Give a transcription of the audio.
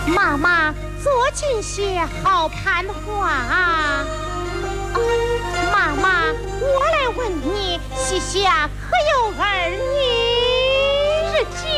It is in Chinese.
妈妈多尽些好盘话啊！妈妈，我来问你，膝下可有儿女？是几